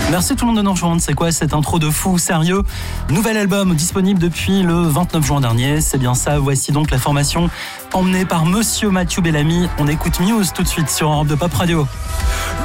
Merci tout le monde de nous rejoindre. C'est quoi cette intro de fou sérieux? Nouvel album disponible depuis le 29 juin dernier. C'est bien ça. Voici donc la formation emmenée par Monsieur Mathieu Bellamy. On écoute Muse tout de suite sur Europe 2 Pop Radio.